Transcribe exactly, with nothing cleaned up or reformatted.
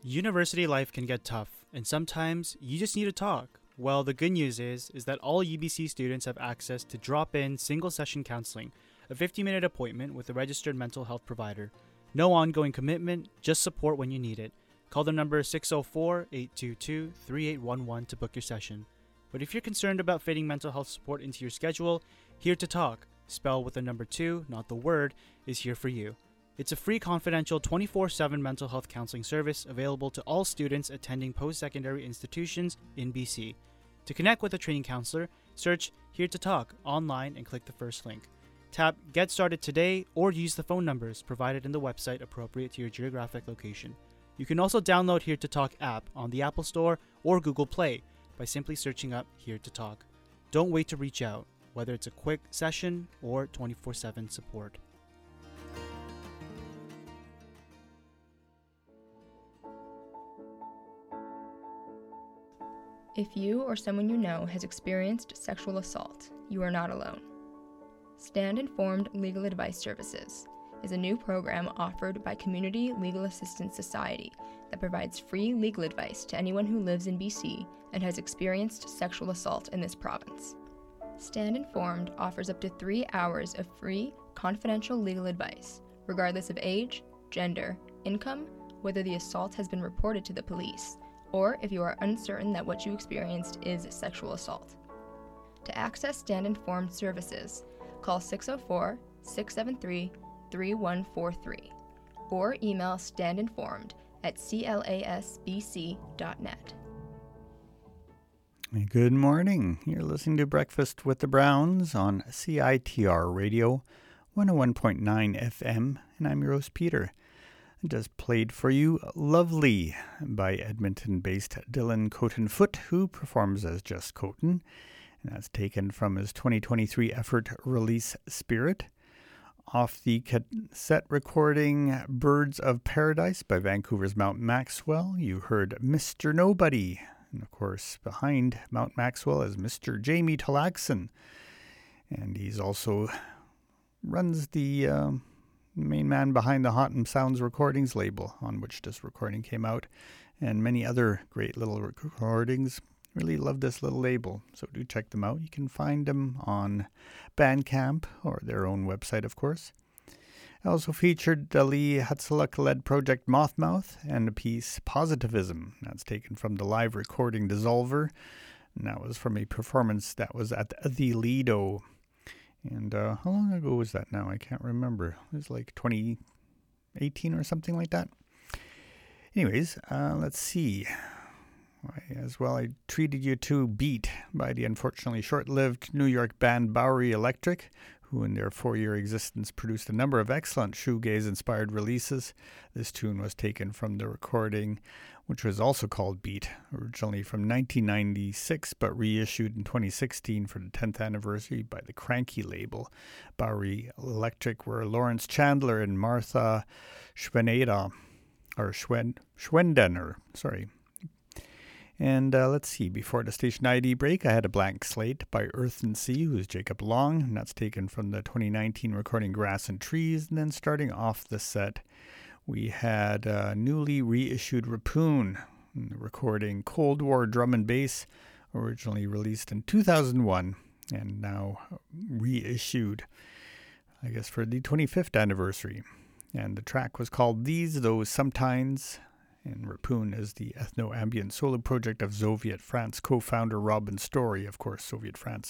University life can get tough, and sometimes you just need to talk. Well, the good news is is that all U B C students have access to drop-in single-session counseling, a fifty-minute appointment with a registered mental health provider. No ongoing commitment, just support when you need it. Call the number six oh four, eight two two, three eight one one to book your session. But if you're concerned about fitting mental health support into your schedule, Here to Talk, spell with the number two, not the word, is here for you. It's a free, confidential, twenty-four seven mental health counseling service available to all students attending post-secondary institutions in B C. To connect with a training counselor, search Here to Talk online and click the first link. Tap Get Started Today or use the phone numbers provided in the website appropriate to your geographic location. You can also download Here to Talk app on the Apple Store or Google Play by simply searching up Here to Talk. Don't wait to reach out, whether it's a quick session or twenty-four seven support. If you or someone you know has experienced sexual assault, you are not alone. Stand Informed Legal Advice Services is a new program offered by Community Legal Assistance Society that provides free legal advice to anyone who lives in B C and has experienced sexual assault in this province. Stand Informed offers up to three hours of free, confidential legal advice, regardless of age, gender, income, whether the assault has been reported to the police, or if you are uncertain that what you experienced is sexual assault. To access Stand Informed services, call six oh four, six seven three, three one four three or email standinformed at c l a s b c dot net. Good morning. You're listening to Breakfast with the Browns on C I T R Radio, one oh one point nine F M, and I'm your host, Peter. I just played for you Lovely by Edmonton-based Dylan Coton-Foot, who performs as Just Coton, and that's taken from his twenty twenty-three effort Release Spirit. Off the cassette recording Birds of Paradise by Vancouver's Mount Maxwell, you heard Mister Nobody. And of course, behind Mount Maxwell is Mister Jamie Talaxon. And he's also runs the uh, main man behind the Hot and Sounds Recordings label, on which this recording came out, and many other great little recordings. Really love this little label, so do check them out. You can find them on Bandcamp, or their own website, of course. I also featured the Lee Hatzeluk-led project Mothmouth and the piece Positivism. That's taken from the live recording Dissolver, and that was from a performance that was at the Lido. And uh, how long ago was that now? I can't remember. It was like twenty eighteen or something like that. Anyways, uh, let's see. As well, I treated you to Beat by the unfortunately short-lived New York band Bowery Electric, who in their four-year existence produced a number of excellent shoegaze-inspired releases. This tune was taken from the recording, which was also called Beat, originally from nineteen ninety-six, but reissued in twenty sixteen for the tenth anniversary by the Cranky label. Bowery Electric were Lawrence Chandler and Martha Schweneda, or Schwen, Schwendener, sorry. And uh, let's see, before the station I D break, I had a blank slate by Earth and Sea, who's Jacob Long, and that's taken from the twenty nineteen recording Grass and Trees. And then starting off the set, we had uh, newly reissued Rapoon, recording Cold War Drum and Bass, originally released in two thousand one, and now reissued, I guess, for the twenty-fifth anniversary. And the track was called These, Those, Sometimes. And Rapoon is the ethno-ambient solo project of Soviet France co-founder Robin Story. Of course, Soviet France